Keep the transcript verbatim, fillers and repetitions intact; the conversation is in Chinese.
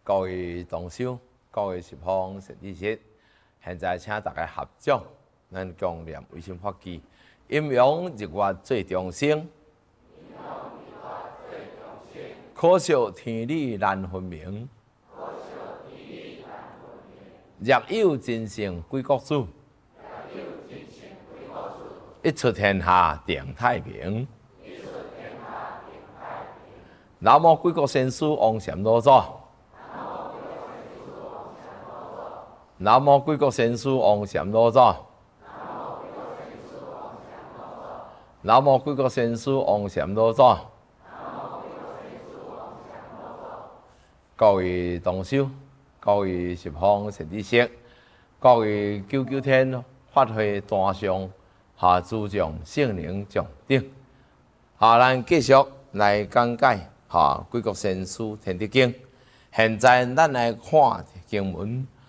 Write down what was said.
各位同修、各位十方善知识，现在请大家合掌，咱共念唯心法记，阴阳日月最众生，可惜天理难分明。若有真圣归国主，一出天下定太平。南无贵国先师王禅老祖。南无贵国先师王禅老祖。南无贵国先师王禅老祖。各位同修，各位十方善知识，各位九九天法会坛上下诸众圣灵众等，下咱继续来讲解哈《贵国先师天地经》。现在咱来看经文。